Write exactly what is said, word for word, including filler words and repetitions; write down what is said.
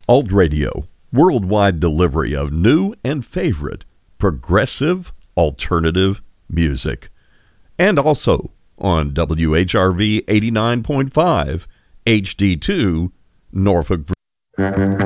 Alt Radio, worldwide delivery of new and favorite progressive alternative music. And also on W H R V eighty-nine point five H D two, Norfolk, Virginia.